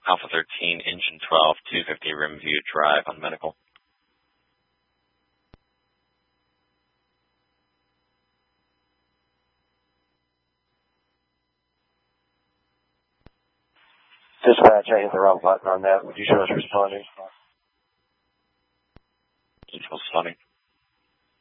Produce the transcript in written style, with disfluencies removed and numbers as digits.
Alpha 13, engine 12, 250 Rimview Drive on medical. Dispatch, I hit the wrong button on that. Would you show us responding? Responding.